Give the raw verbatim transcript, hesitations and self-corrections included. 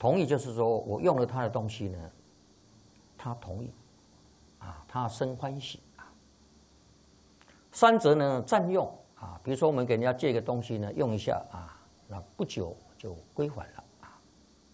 同意就是说我用了他的东西呢，他同意，啊，他生欢喜啊。三则呢，占用啊，比如说我们给人家借个东西呢，用一下啊，那不久就归还了。